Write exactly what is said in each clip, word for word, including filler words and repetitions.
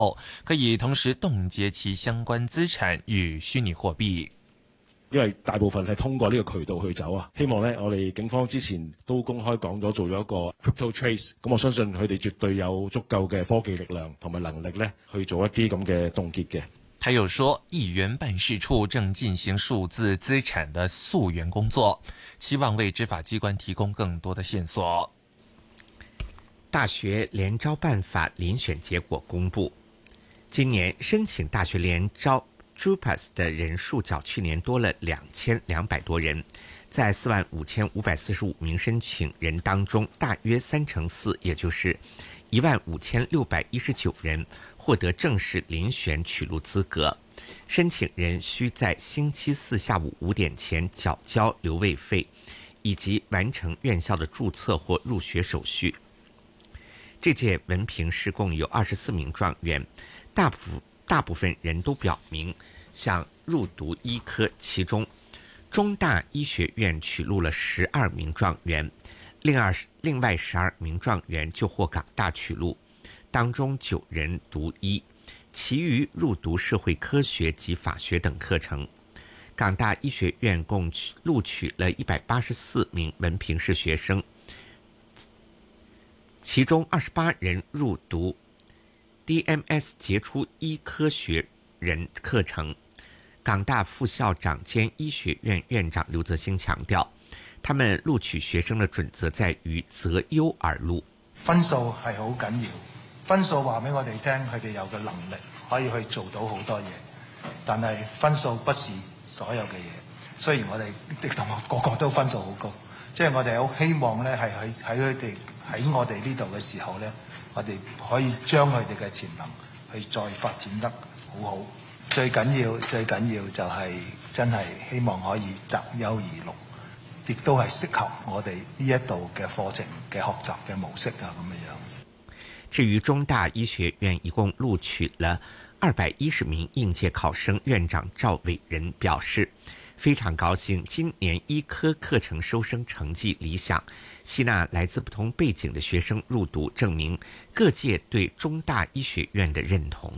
可以同時凍結其相關資產與虛擬貨幣。 因為大部分係通過呢個渠道去走啊，希望咧我哋警方之前都公開講咗做咗一個 crypto trace， 咁我相信佢哋絕對有足夠嘅科技力量同埋能力咧去做一啲咁嘅凍結嘅。 他又說，議員辦事處正進行數字資產的溯源工作，期望為執法機關提供更多的線索。 大學聯招辦法遴選結果公布，今年申請大學聯招 J U P A S 的人數較去年多了兩千兩百多人，在四萬五千五百四十五名申請人當中，大約三成四，也就是一萬五千六百一十九人獲得正式遴選取錄資格。申請人需在星期四下午五點前繳交留位費，以及完成院校的註冊或入學手續。這屆文憑試共有二十四名狀元，大部大部分人都表明想入讀醫科，其中中大醫學院取錄了十二名狀元，另二另外十二名狀元就獲港大取錄，當中九人讀醫，其餘入讀社會科學及法學等課程。港大醫學院共錄取了一百八十四名文憑試學生，其中二十八人入讀 D M S 傑出醫科學人課程。港大副校長兼醫學院院長劉澤星強調，他們錄取學生的準則在於擇優而錄。 分數係好緊要，分數話俾我哋聽，佢哋有個能力可以去做到好多嘢，但係分數不是所有嘅嘢。雖然我哋啲同學個個都分數好高，即係我哋好希望咧，係喺喺佢哋喺我哋呢度嘅時候咧，我哋可以將佢哋嘅潛能去再發展得好好。最緊要最緊要就係真係希望可以擇優而錄，亦都係適合我哋呢一度嘅課程嘅學習嘅模式啊，咁樣。 至於中大醫學院一共錄取了二百一十名應屆考生，院長趙偉仁表示，非常高興今年醫科課程收生成績理想，吸納來自不同背景的學生入讀，證明各界對中大醫學院的認同。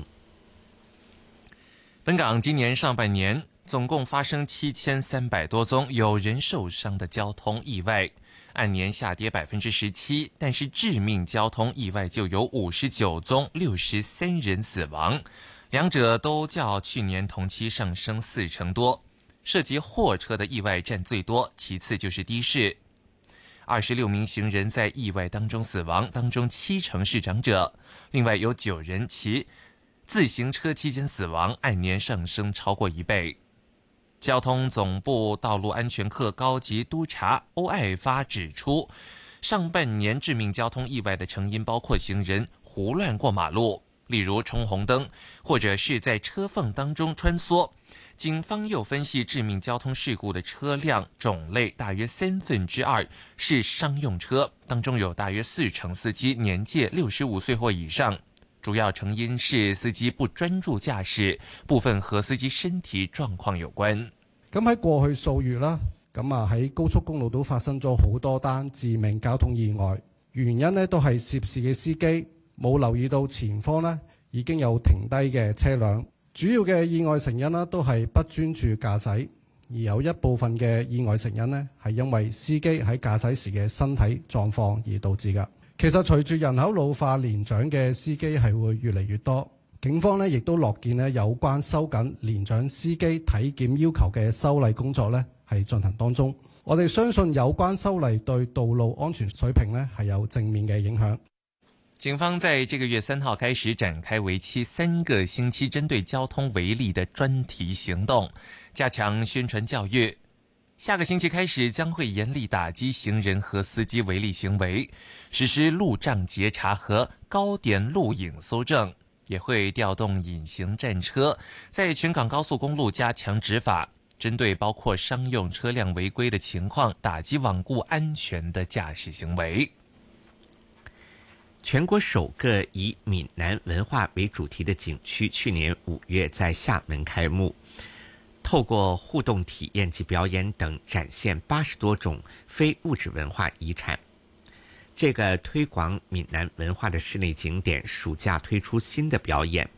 本港今年上半年總共發生七千三百多宗有人受傷的交通意外，按年下跌百分之十七，但是致命交通意外就有五十九宗，六十三人死亡，兩者都較去年同期上升四成多。涉及貨車的意外佔最多，其次就是的士。二十六名行人在意外當中死亡，當中七成是長者，另外有九人騎自行車期間死亡，按年上升超過一倍。交通總部道路安全課高級督察歐愛發指出，上半年致命交通意外的成因包括行人胡亂過馬路，例如衝紅燈，或者是在車縫當中穿梭。警方又分析致命交通事故的車輛種類，大約三分之二是商用車，當中有大約四成司機年屆六十五歲或以上。主要成因是司機不專注駕駛，部分和司機身體狀況有關。 咁喺過去數月啦，咁啊喺高速公路都發生咗好多單致命交通意外，原因呢都係涉事嘅司機冇留意到前方呢已經有停低嘅車輛。主要嘅意外成因呢都係不專注駕駛，而有一部分嘅意外成因呢係因為司機喺駕駛時嘅身體狀況而導致㗎。其實隨住人口老化，年長嘅司機係會越嚟越多。警方呢亦都樂見呢有關收緊年長司機體檢要求嘅修例工作呢係進行當中。我哋相信有關修例對道路安全水平呢係有正面嘅影響。 警方在這個月三號開始展開為期三個星期針對交通違例的專題行動，加強宣傳教育。下個星期開始將會嚴厲打擊行人和司機違例行為，實施路障截查和高點錄影搜證，也會調動隱形戰車，在全港高速公路加強執法，針對包括商用車輛違規的情況，打擊罔顧安全的駕駛行為。 全國首個以閩南文化為主題的景區去年五月在廈門開幕，透過互動體驗及表演等展現八十多種非物質文化遺產。這個推廣閩南文化的室內景點暑假推出新的表演，